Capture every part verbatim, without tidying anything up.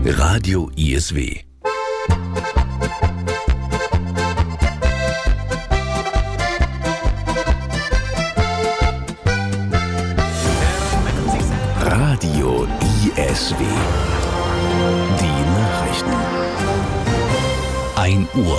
Radio I S W. Radio I S W. Die Nachrichten. ein Uhr.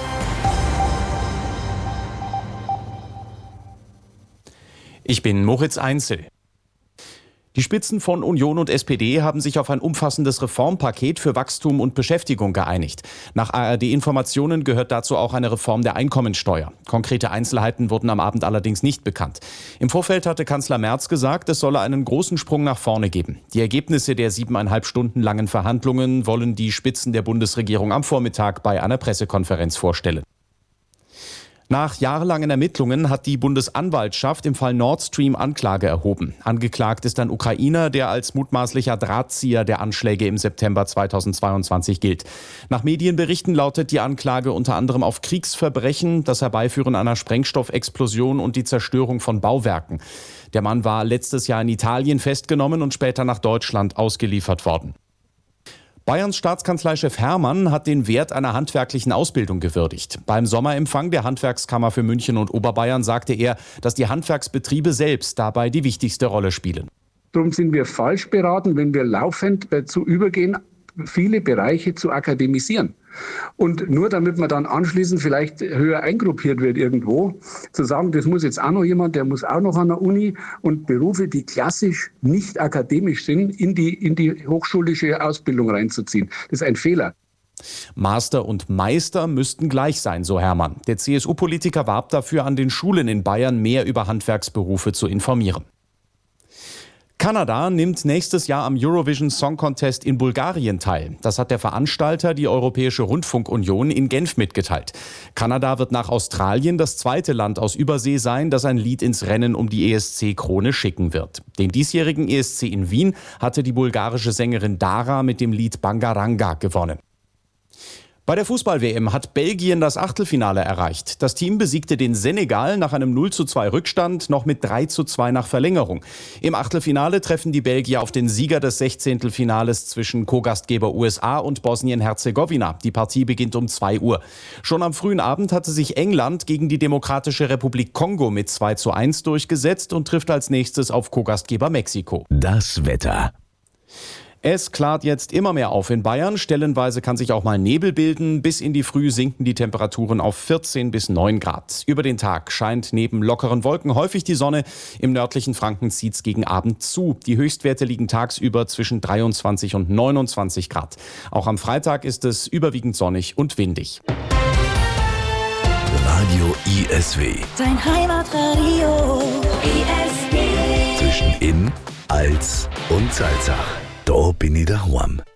Ich bin Moritz Einzel. Die Spitzen von Union und S P D haben sich auf ein umfassendes Reformpaket für Wachstum und Beschäftigung geeinigt. Nach A R D-Informationen gehört dazu auch eine Reform der Einkommensteuer. Konkrete Einzelheiten wurden am Abend allerdings nicht bekannt. Im Vorfeld hatte Kanzler Merz gesagt, es solle einen großen Sprung nach vorne geben. Die Ergebnisse der siebeneinhalb Stunden langen Verhandlungen wollen die Spitzen der Bundesregierung am Vormittag bei einer Pressekonferenz vorstellen. Nach jahrelangen Ermittlungen hat die Bundesanwaltschaft im Fall Nord Stream Anklage erhoben. Angeklagt ist ein Ukrainer, der als mutmaßlicher Drahtzieher der Anschläge im September zweitausendzweiundzwanzig gilt. Nach Medienberichten lautet die Anklage unter anderem auf Kriegsverbrechen, das Herbeiführen einer Sprengstoffexplosion und die Zerstörung von Bauwerken. Der Mann war letztes Jahr in Italien festgenommen und später nach Deutschland ausgeliefert worden. Bayerns Staatskanzleichef Hermann hat den Wert einer handwerklichen Ausbildung gewürdigt. Beim Sommerempfang der Handwerkskammer für München und Oberbayern sagte er, dass die Handwerksbetriebe selbst dabei die wichtigste Rolle spielen. Darum sind wir falsch beraten, wenn wir laufend dazu übergehen, viele Bereiche zu akademisieren. Und nur damit man dann anschließend vielleicht höher eingruppiert wird irgendwo, zu sagen, das muss jetzt auch noch jemand, der muss auch noch an der Uni, und Berufe, die klassisch nicht akademisch sind, in die, in die hochschulische Ausbildung reinzuziehen. Das ist ein Fehler. Master und Meister müssten gleich sein, so Hermann. Der C S U-Politiker warb dafür, an den Schulen in Bayern mehr über Handwerksberufe zu informieren. Kanada nimmt nächstes Jahr am Eurovision Song Contest in Bulgarien teil. Das hat der Veranstalter, die Europäische Rundfunkunion, in Genf mitgeteilt. Kanada wird nach Australien das zweite Land aus Übersee sein, das ein Lied ins Rennen um die E S C-Krone schicken wird. Den diesjährigen E S C in Wien hatte die bulgarische Sängerin Dara mit dem Lied Bangaranga gewonnen. Bei der Fußball-W M hat Belgien das Achtelfinale erreicht. Das Team besiegte den Senegal nach einem null zu zwei Rückstand noch mit drei zu zwei nach Verlängerung. Im Achtelfinale treffen die Belgier auf den Sieger des Sechzehntelfinales zwischen Co-Gastgeber U S A und Bosnien-Herzegowina. Die Partie beginnt um zwei Uhr. Schon am frühen Abend hatte sich England gegen die Demokratische Republik Kongo mit zwei zu eins durchgesetzt und trifft als nächstes auf Co-Gastgeber Mexiko. Das Wetter. Es klart jetzt immer mehr auf in Bayern. Stellenweise kann sich auch mal Nebel bilden. Bis in die Früh sinken die Temperaturen auf vierzehn bis neun Grad. Über den Tag scheint neben lockeren Wolken häufig die Sonne. Im nördlichen Franken zieht's gegen Abend zu. Die Höchstwerte liegen tagsüber zwischen dreiundzwanzig und neunundzwanzig Grad. Auch am Freitag ist es überwiegend sonnig und windig. Radio I S W. Dein Heimatradio I S W. Zwischen Inn, Als und Salzach. Da bin ich daheim.